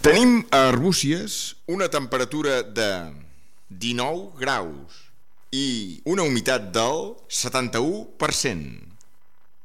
Tenim a Arbúcies una temperatura de 19 graus i una humitat del 71%.